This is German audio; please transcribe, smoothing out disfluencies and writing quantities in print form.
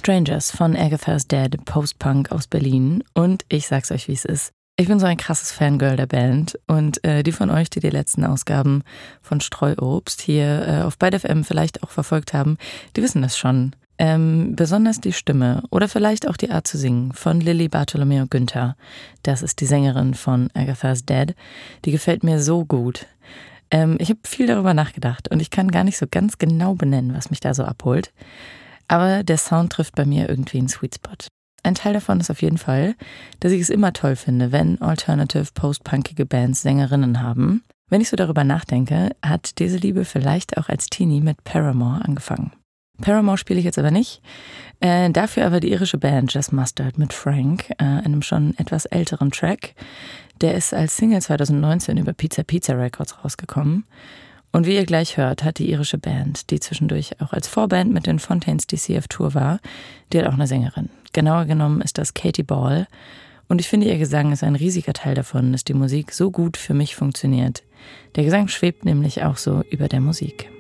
Strangers von Agatha's Dead, Post-Punk aus Berlin. Und ich sag's euch, wie es ist. Ich bin so ein krasses Fangirl der Band und die von euch, die letzten Ausgaben von Streuobst hier auf Byte FM vielleicht auch verfolgt haben, die wissen das schon. Besonders die Stimme oder vielleicht auch die Art zu singen von Lilly Bartholomew Günther, das ist die Sängerin von Agatha's Dead, die gefällt mir so gut. Ich habe viel darüber nachgedacht und ich kann gar nicht so ganz genau benennen, was mich da so abholt. Aber der Sound trifft bei mir irgendwie einen Sweet Spot. Ein Teil davon ist auf jeden Fall, dass ich es immer toll finde, wenn alternative post-punkige Bands Sängerinnen haben. Wenn ich so darüber nachdenke, hat diese Liebe vielleicht auch als Teenie mit Paramore angefangen. Paramore spiele ich jetzt aber nicht, dafür aber die irische Band Just Mustard mit Frank, einem schon etwas älteren Track. Der ist als Single 2019 über Pizza Pizza Records rausgekommen. Und wie ihr gleich hört, hat die irische Band, die zwischendurch auch als Vorband mit den Fontaines DC auf Tour war, die hat auch eine Sängerin. Genauer genommen ist das Katie Ball. Und ich finde, ihr Gesang ist ein riesiger Teil davon, dass die Musik so gut für mich funktioniert. Der Gesang schwebt nämlich auch so über der Musik.